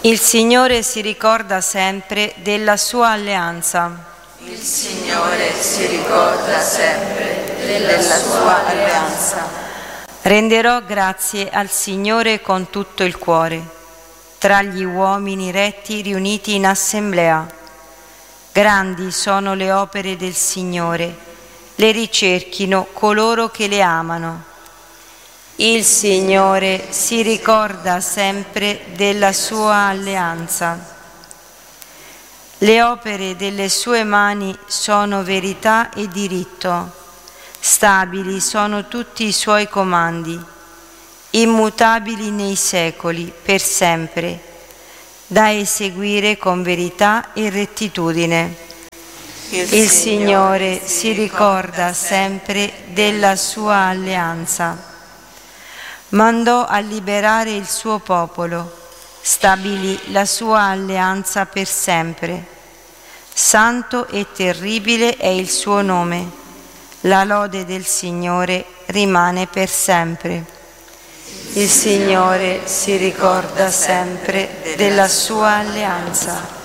Il Signore si ricorda sempre della sua alleanza. Il Signore si ricorda sempre della sua alleanza. Renderò grazie al Signore con tutto il cuore, tra gli uomini retti riuniti in assemblea. Grandi sono le opere del Signore, le ricerchino coloro che le amano. Il Signore si ricorda sempre della sua alleanza. Le opere delle sue mani sono verità e diritto. Stabili sono tutti i suoi comandi, immutabili nei secoli, per sempre, da eseguire con verità e rettitudine. Il Signore si ricorda sempre della sua alleanza. Mandò a liberare il suo popolo, stabilì la sua alleanza per sempre. Santo e terribile è il suo nome. La lode del Signore rimane per sempre. Il Signore si ricorda sempre della sua alleanza.